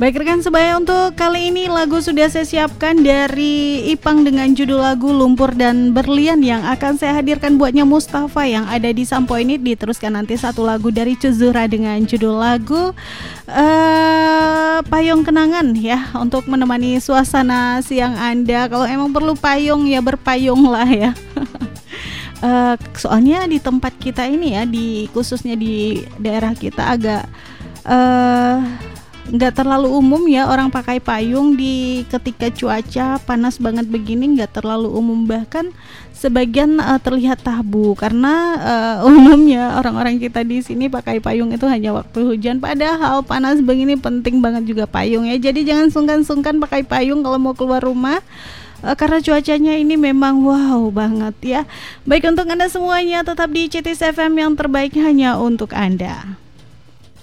Baik rekan sebaya, untuk kali ini lagu sudah saya siapkan dari Ipang dengan judul lagu Lumpur dan Berlian yang akan saya hadirkan buatnya Mustafa yang ada di Sampo ini. Diteruskan nanti satu lagu dari Cuzura dengan judul lagu Payung Kenangan ya, untuk menemani suasana siang Anda. Kalau emang perlu payung ya berpayunglah ya. Soalnya di tempat kita ini ya, khususnya di daerah kita agak nggak terlalu umum ya orang pakai payung di ketika cuaca panas banget begini, nggak terlalu umum, bahkan sebagian terlihat tabu karena umumnya orang-orang kita di sini pakai payung itu hanya waktu hujan, padahal panas begini penting banget juga payung ya. Jadi jangan sungkan-sungkan pakai payung kalau mau keluar rumah. Karena cuacanya ini memang wow banget ya. Baik, untuk Anda semuanya tetap di CITIS FM yang terbaik hanya untuk Anda.